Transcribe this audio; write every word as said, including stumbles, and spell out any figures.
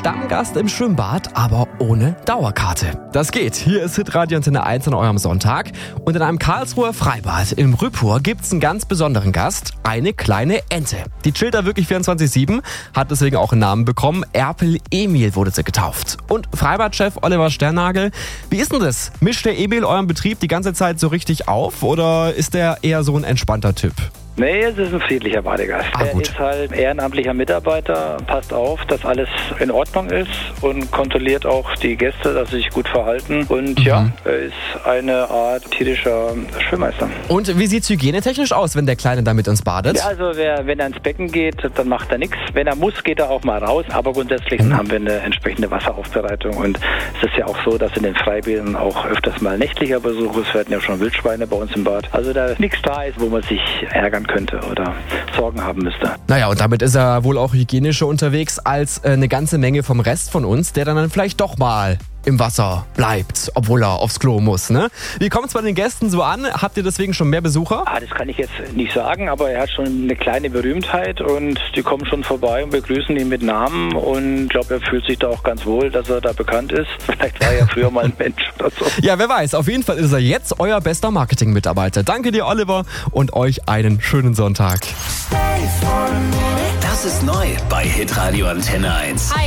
Stammgast im Schwimmbad, aber ohne Dauerkarte. Das geht. Hier ist Hitradio Antenne eins an eurem Sonntag. Und in einem Karlsruher Freibad im Rüppur gibt's einen ganz besonderen Gast, eine kleine Ente. Die chillt da wirklich vierundzwanzig sieben, hat deswegen auch einen Namen bekommen. Erpel Emil wurde sie getauft. Und Freibadchef Oliver Sternagel, wie ist denn das? Mischt der Emil euren Betrieb die ganze Zeit so richtig auf oder ist der eher so ein entspannter Typ? Nee, es ist ein friedlicher Badegast. Ah, er gut. ist halt ehrenamtlicher Mitarbeiter, passt auf, dass alles in Ordnung ist und kontrolliert auch die Gäste, dass sie sich gut verhalten. Und Mhm. ja, er ist eine Art tierischer Schwimmmeister. Und wie sieht's hygienetechnisch aus, wenn der Kleine da mit uns badet? Ja, also wer, wenn er ins Becken geht, dann macht er nichts. Wenn er muss, geht er auch mal raus. Aber grundsätzlich Mhm. haben wir eine entsprechende Wasseraufbereitung. Und es ist ja auch so, dass in den Freibädern auch öfters mal nächtlicher Besuch ist. Wir hatten ja schon Wildschweine bei uns im Bad. Also da nichts da ist, wo man sich ärgern könnte oder Sorgen haben müsste. Naja, und damit ist er wohl auch hygienischer unterwegs als äh, eine ganze Menge vom Rest von uns, der dann vielleicht doch mal im Wasser bleibt, obwohl er aufs Klo muss, ne? Wie kommt es bei den Gästen so an? Habt ihr deswegen schon mehr Besucher? Ah, das kann ich jetzt nicht sagen, aber er hat schon eine kleine Berühmtheit und die kommen schon vorbei und begrüßen ihn mit Namen und ich glaube, er fühlt sich da auch ganz wohl, dass er da bekannt ist. Vielleicht war er ja früher mal ein Mensch oder so. Ja, wer weiß. Auf jeden Fall ist er jetzt euer bester Marketing-Mitarbeiter. Danke dir, Oliver, und euch einen schönen Sonntag. Das ist neu bei Hitradio Antenne eins. Hi.